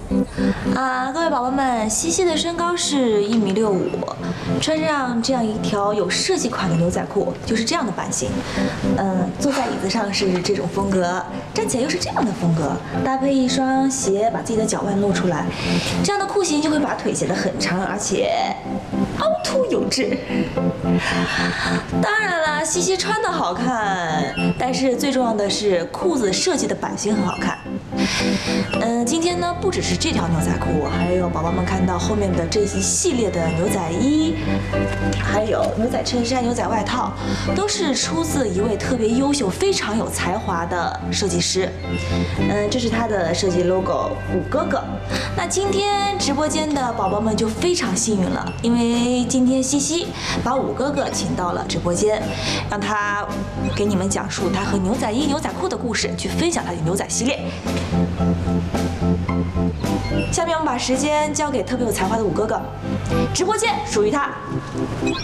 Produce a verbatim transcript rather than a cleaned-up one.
啊，各位宝宝们，西西的身高是一米六五，穿上这样一条有设计款的牛仔裤，就是这样的版型。嗯，坐在椅子上是这种风格，站起来又是这样的风格，搭配一双鞋，把自己的脚腕露出来，这样的裤型就会把腿显得很长，而且凹凸有致。当然了，西西穿的好看，但是最重要的是裤子设计的版型很好看。嗯，今天呢不只是这条牛仔裤，还有宝宝们看到后面的这一系列的牛仔衣，还有牛仔衬衫、牛仔外套，都是出自一位特别优秀、非常有才华的设计师。嗯，这是他的设计 logo 五哥哥。那今天直播间的宝宝们就非常幸运了，因为今天西西把五哥哥请到了直播间，让他给你们讲述他和牛仔衣、牛仔裤的故事，去分享他的牛仔系列。下面我们把时间交给特别有才华的五哥哥，直播间属于他。